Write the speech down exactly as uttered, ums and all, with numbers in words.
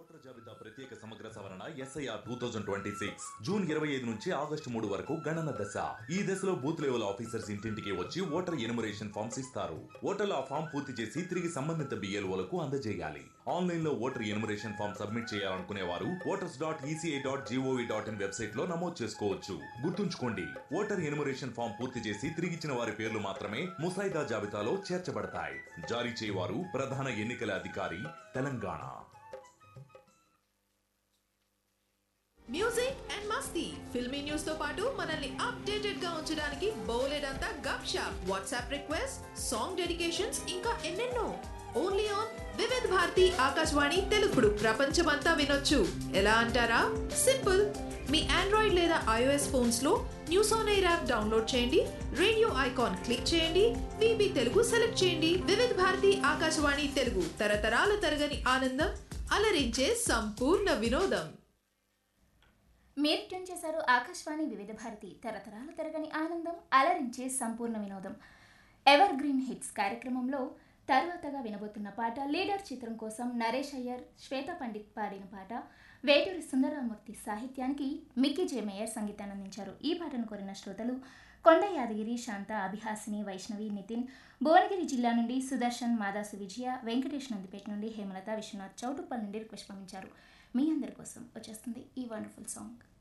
Voter జాబితా ప్రత్యేక సమగ్ర సవరణ SIR two thousand twenty six June ఇరవై ఐదు నుంచి ఆగస్టు మూడు వరకు గణన దశ. ఈ దశలో బూత్ లెవెల్ ఆఫీసర్స్ ఇంటింటికి వచ్చి ఓటర్ ఎనుమరేషన్ ఫామ్స్ ఇస్తారు. ఓటర్లు ఆ ఫామ్ పూర్తి చేసి తిరిగి సంబంధిత బిఎల్ఓలకు అందజేయాలి. ఆన్లైన్ లో ఓటర్ ఎనుమరేషన్ ఫామ్ సబ్మిట్ చేయాలనుకునే వారు voters dot ECI dot GOV dot in website లో నమోదు చేసుకోవచ్చు. గుర్తుంచుకోండి, ఓటర్ ఎనుమరేషన్ ఫామ్ పూర్తి చేసి తిరిగిచ్చిన వారి పేర్లు మాత్రమే ముసాయిదా జాబితాలో చేర్చబడతాయి. జారీ చేయవారు ప్రధాన ఎన్నికల అధికారి, Telangana. Music and Masti filmy news తో పాటు మనల్ని అప్డేటెడ్ గా ఉంచడానికి బోలెడంతా గప్ shop, WhatsApp request, song dedications, ఇంకా ఎన్నెన్నో. ఓన్లీ ఆన్ వివిధ్ భారతి ఆకాశవాణి తెలుగుడు ప్రపంచమంతా వినొచ్చు. ఎలా అంటారా? సింపుల్. మీ ఆండ్రాయిడ్ లేదా ఐఓఎస్ ఫోన్స్ లో news on air app download చేయండి, రేడియో ఐకాన్ క్లిక్ చేయండి, వీబీ తెలుగు సెలెక్ట్ చేయండి. వివిధ్ భారతి ఆకాశవాణి తెలుగు, తరతరాల తరగని ఆనందం, అలరించే సంపూర్ణ వినోదం. మీరు ట్యూన్ చేశారు ఆకాశవాణి వివిధ భారతి, తరతరాలు తరగని ఆనందం, అలరించే సంపూర్ణ వినోదం. ఎవర్ గ్రీన్ హిట్స్ కార్యక్రమంలో తర్వాతగా వినబోతున్న పాట లీడర్ చిత్రం కోసం నరేష్ అయ్యర్, శ్వేత పండిత్ పాడిన పాట. వేటూరి సుందరమూర్తి సాహిత్యానికి మిక్కీ జే మేయర్ సంగీతాన్ని అందించారు. ఈ పాటను కోరిన శ్రోతలు కొండ యాదగిరి, శాంత, అభిహాసిని, వైష్ణవి, నితిన్. భువనగిరి జిల్లా నుండి సుదర్శన్, మాదాసు విజయ, వెంకటేష్ నందిపేట నుండి హేమలత, విశ్వనాథ్, చౌటుప్పల్ నుండి రిక్వెస్ట్ పంపించారు. మీ అందరి కోసం వచ్చేస్తుంది ఈ వండర్ఫుల్ సాంగ్.